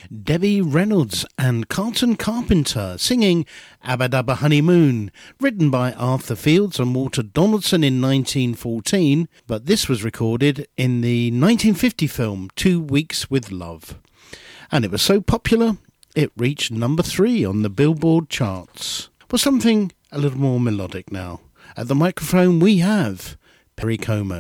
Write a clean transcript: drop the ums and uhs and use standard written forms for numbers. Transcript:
Debbie Reynolds and Carlton Carpenter singing Abba Dabba Honeymoon, written by Arthur Fields and Walter Donaldson in 1914, but this was recorded in the 1950 film 2 Weeks with Love. And it was so popular, it reached number 3 on the Billboard charts. For something a little more melodic now, at the microphone we have Perry Como.